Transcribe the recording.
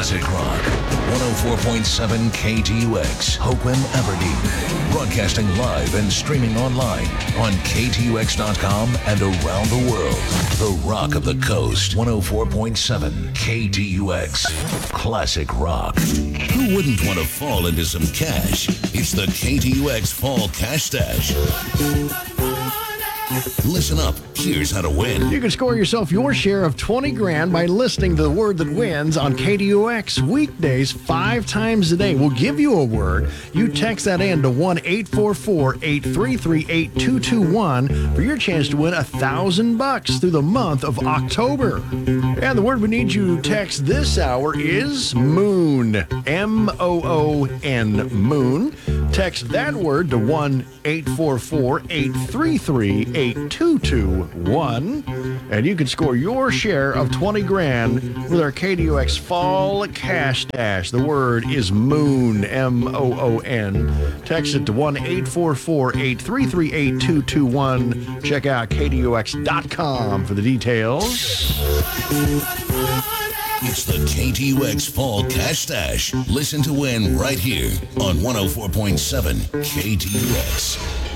Classic Rock. 104.7 KTUX, Hoquiam, Aberdeen. Broadcasting live and streaming online on KTUX.com and around the world. The Rock of the Coast. 104.7 KTUX. Classic Rock. Who wouldn't want to fall into some cash? It's the KTUX Fall Cash Stash. Listen up. Here's how to win. You can score yourself your share of 20 grand by listening to the word that wins on KTUX weekdays 5 times a day. We'll give you a word. You text that in to 1-844-833-8221 for your chance to win $1,000 through the month of October. And the word we need you to text this hour is moon. M-O-O-N, moon. Text that word to 1-844-833-8221, and you can score your share of 20 grand with our KTUX Fall Cash Dash. The word is moon, M-O-O-N. Text it to 1-844-833-8221. Check out KTUX.com for the details. It's the KTUX Fall Cash Stash. Listen to win right here on 104.7 KTUX.